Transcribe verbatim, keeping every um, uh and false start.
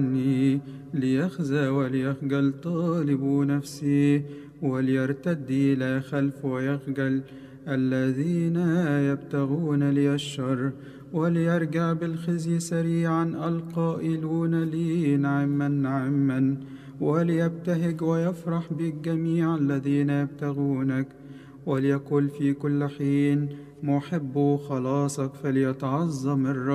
عني، ليخزى وليخجل طالب نفسي، وليرتد إلى خلف ويخجل الذين يبتغون لي الشر، وليرجع بالخزي سريعا القائلون لي نعما نعما، وليبتهج ويفرح بالجميع الذين يبتغونك، وليقل في كل حين محب خلاصك فليتعظم الرب.